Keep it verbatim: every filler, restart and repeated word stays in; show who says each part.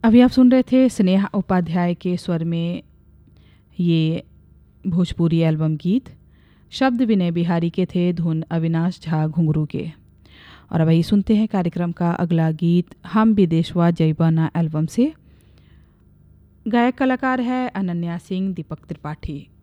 Speaker 1: अभी आप सुन रहे थे स्नेहा उपाध्याय के स्वर में ये भोजपुरी एल्बम गीत। शब्द विनय बिहारी के थे, धुन अविनाश झा घुंगरू के। और अब यही सुनते हैं कार्यक्रम का अगला गीत हम विदेशवा जैबाना एल्बम से। गायक कलाकार है अनन्या सिंह, दीपक त्रिपाठी।